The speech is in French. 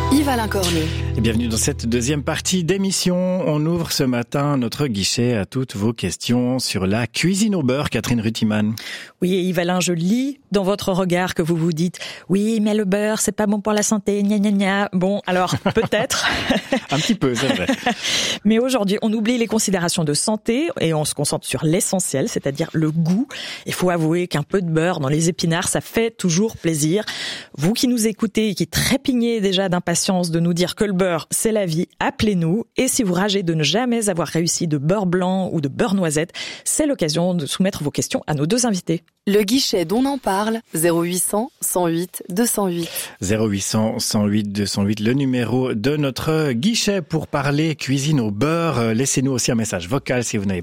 Yves-Alain Cornet. Et bienvenue dans cette deuxième partie d'émission. On ouvre ce matin notre guichet à toutes vos questions sur la cuisine au beurre. Catherine Rutiman. Oui, Yves-Alain, je lis dans votre regard que vous vous dites « Oui, mais le beurre, c'est pas bon pour la santé, gna gna gna ». Bon, alors peut-être. Un petit peu, c'est vrai. Mais aujourd'hui, on oublie les considérations de santé et on se concentre sur l'essentiel, c'est-à-dire le goût. Il faut avouer qu'un peu de beurre dans les épinards, ça fait toujours plaisir. Vous qui nous écoutez et qui trépignez déjà d'impatience de nous dire que le beurre, c'est la vie, appelez-nous. Et si vous ragez de ne jamais avoir réussi de beurre blanc ou de beurre noisette, c'est l'occasion de soumettre vos questions à nos deux invités. Le guichet d'On en parle, 0800 108 208. 0800 108 208, le numéro de notre guichet pour parler cuisine au beurre. Laissez-nous aussi un message vocal si vous n'avez